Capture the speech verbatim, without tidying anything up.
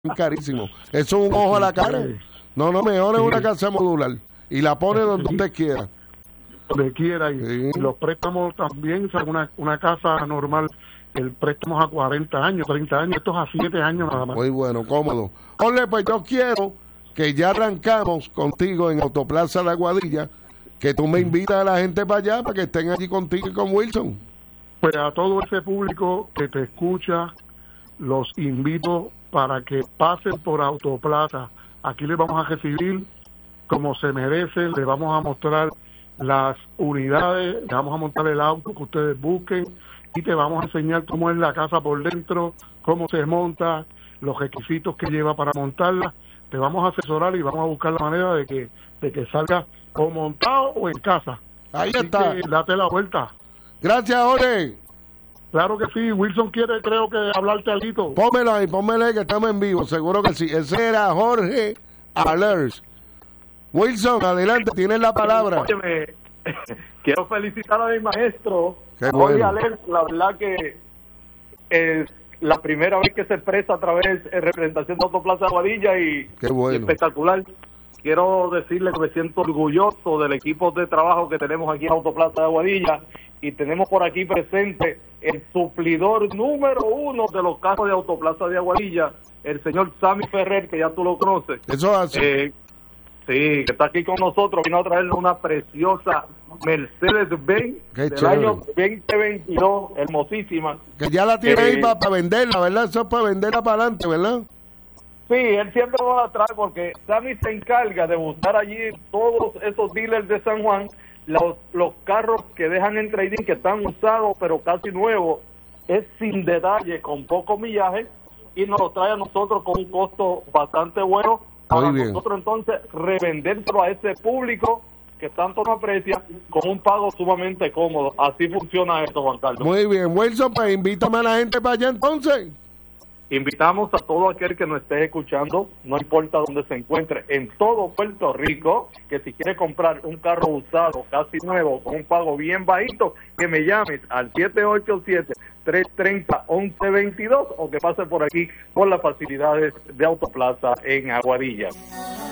carísimo. Eso es un ojo a la cara. No, no, mejor es una casa modular. Y la pone donde Sí. usted quiera. Donde quiera. Y, Sí. y los préstamos también, o sea, una, una casa normal, el préstamo es a cuarenta años, treinta años, esto es a siete años nada más. Muy bueno, cómodo. Ole, pues yo quiero que ya arrancamos contigo en Autoplaza La Aguadilla, que tú me invitas a la gente para allá, para que estén allí contigo y con Wilson. Pues a todo ese público que te escucha, los invito para que pasen por Autoplaza. Aquí les vamos a recibir como se merecen, les vamos a mostrar las unidades, les vamos a montar el auto que ustedes busquen y te vamos a enseñar cómo es la casa por dentro, cómo se monta, los requisitos que lleva para montarla. Te vamos a asesorar y vamos a buscar la manera de que de que salga o montado o en casa. Ahí Así está. que date la vuelta. Gracias, Ole. Claro que sí. Wilson quiere, creo que, hablarte algo. Pónmelo ahí, pónmelo ahí que estamos en vivo, seguro que sí. Ese era Jorge Alers. Wilson, adelante, tienes la palabra. Óyeme, quiero felicitar a mi maestro, Qué Jorge bueno. Alers. La verdad que es la primera vez que se expresa a través de representación de Autoplaza Aguadilla y, Qué bueno. y espectacular. Quiero decirle que me siento orgulloso del equipo de trabajo que tenemos aquí en Autoplaza de Aguadilla y tenemos por aquí presente el suplidor número uno de los carros de Autoplaza de Aguadilla, el señor Sammy Ferrer, que ya tú lo conoces. Eso hace. Eh, sí, que está aquí con nosotros, vino a traerle una preciosa Mercedes-Benz Qué del chévere. año veinte veintidós, hermosísima. Que ya la tiene ahí eh, para venderla, ¿verdad? Eso es para venderla para adelante, ¿verdad? Sí, él siempre va a traer porque Sammy se encarga de buscar allí todos esos dealers de San Juan, los, los carros que dejan en trading, que están usados pero casi nuevos, es sin detalle, con poco millaje, y nos lo trae a nosotros con un costo bastante bueno para Muy bien. nosotros entonces revendérselo a ese público que tanto nos aprecia con un pago sumamente cómodo. Así funciona esto, Juan Carlos. Muy bien, Wilson, pues invítame a la gente para allá entonces. Invitamos a todo aquel que nos esté escuchando, no importa dónde se encuentre, en todo Puerto Rico, que si quiere comprar un carro usado, casi nuevo, con un pago bien bajito, que me llames al siete ocho siete, tres tres cero, once veintidós o que pase por aquí por las facilidades de Autoplaza en Aguadilla.